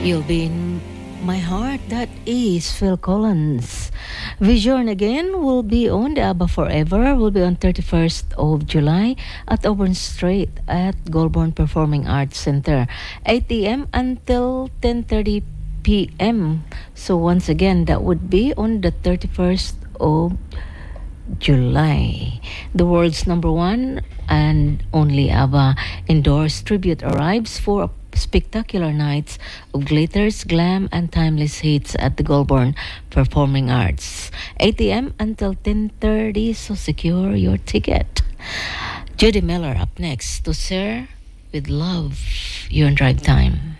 You'll be in my heart. That is Phil Collins. Vision again will be on the ABBA Forever. Will be on 31st of July at Auburn Street at Goulburn Performing Arts Center, 8 a.m. until 10:30 p.m. So once again, that would be on the 31st of July. The world's number one and only ABBA endorsed tribute arrives for spectacular nights of glitters, glam, and timeless hits at the Goulburn Performing Arts, 8 a.m. until 10:30. So secure your ticket. Judy Miller up next to Sir with Love. You're on Drive Time.